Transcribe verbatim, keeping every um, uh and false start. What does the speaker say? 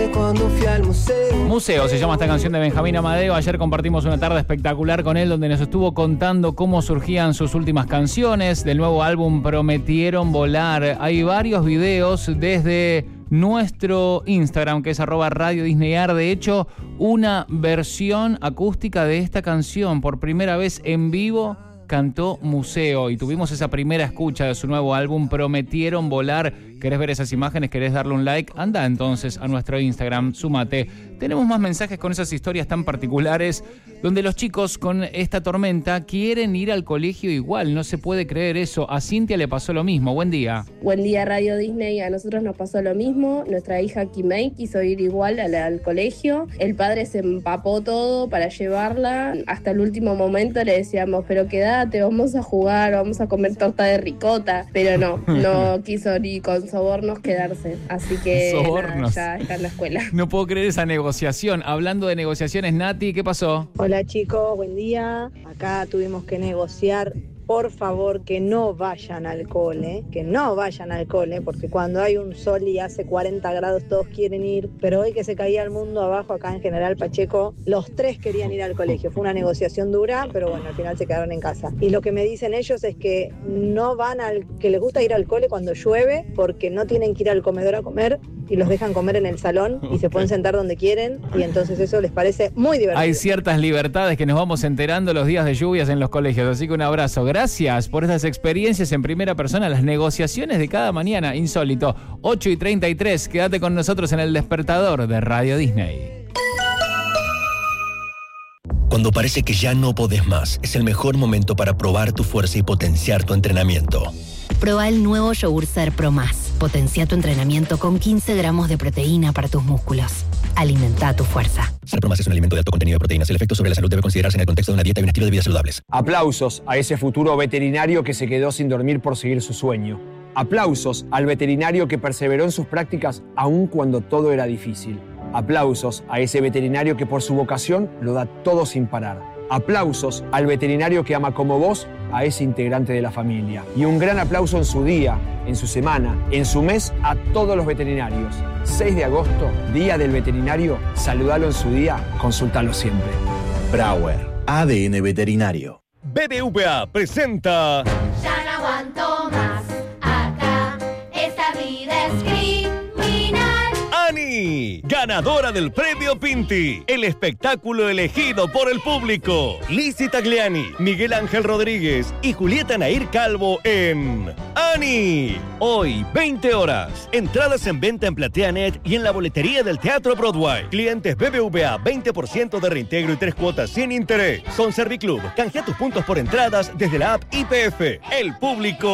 que cuando fui al museo. Museo se llama esta canción de Benjamín Amadeo. Ayer compartimos una tarde espectacular con él donde nos estuvo contando cómo surgían sus últimas canciones del nuevo álbum Prometieron Volar. Hay varios videos desde nuestro Instagram, que es arroba Radio Disneyar. De hecho, una versión acústica de esta canción por primera vez en vivo cantó Museo y tuvimos esa primera escucha de su nuevo álbum Prometieron Volar. ¿Querés ver esas imágenes? ¿Querés darle un like? Anda entonces a nuestro Instagram, súmate. Tenemos más mensajes con esas historias tan particulares donde los chicos con esta tormenta quieren ir al colegio igual. No se puede creer eso. A Cintia le pasó lo mismo. Buen día. Buen día, Radio Disney. A nosotros nos pasó lo mismo. Nuestra hija Kimei quiso ir igual al, al colegio. El padre se empapó todo para llevarla. Hasta el último momento le decíamos, pero quédate, vamos a jugar, vamos a comer torta de ricota. Pero no, no quiso ni con sobornos quedarse. Así que Sobornos. nada, ya está en la escuela. No puedo creer esa negociación. Hablando de negociaciones, Nati, ¿qué pasó? Hola chicos, buen día. Acá tuvimos que negociar, por favor, que no vayan al cole, que no vayan al cole, porque cuando hay un sol y hace cuarenta grados todos quieren ir, pero hoy que se caía el mundo abajo acá en General Pacheco, los tres querían ir al colegio. Fue una negociación dura, pero bueno, al final se quedaron en casa. Y lo que me dicen ellos es que no van al, que les gusta ir al cole cuando llueve, porque no tienen que ir al comedor a comer y los dejan comer en el salón y se pueden sentar donde quieren, y entonces eso les parece muy divertido. Hay ciertas libertades que nos vamos enterando los días de lluvias en los colegios, así que un abrazo. Gracias por estas experiencias en primera persona, las negociaciones de cada mañana, insólito. ocho y treinta y tres, quédate con nosotros en el despertador de Radio Disney. Cuando parece que ya no podés más, es el mejor momento para probar tu fuerza y potenciar tu entrenamiento. Proba el nuevo yogur Ser Pro Más. Potencia tu entrenamiento con quince gramos de proteína para tus músculos. Alimenta tu fuerza. Ser Pro Más es un alimento de alto contenido de proteínas. El efecto sobre la salud debe considerarse en el contexto de una dieta y un estilo de vida saludables. Aplausos a ese futuro veterinario que se quedó sin dormir por seguir su sueño. Aplausos al veterinario que perseveró en sus prácticas aun cuando todo era difícil. Aplausos a ese veterinario que por su vocación lo da todo sin parar. Aplausos al veterinario que ama como vos a ese integrante de la familia. Y un gran aplauso en su día, en su semana, en su mes a todos los veterinarios. seis de agosto, Día del Veterinario. Saludalo en su día, consultalo siempre. Brauer, A D N Veterinario. B B V A presenta... Ya no aguanto más, acá, esta vida es criminal. Ani, ganadora del premio Pinti, el espectáculo elegido por el público. Lizzy Tagliani, Miguel Ángel Rodríguez y Julieta Nair Calvo en Ani. Hoy, veinte horas. Entradas en venta en PlateaNet y en la boletería del Teatro Broadway. Clientes B B V A, veinte por ciento de reintegro y tres cuotas sin interés. Con Serviclub, canjea tus puntos por entradas desde la app I P F. El público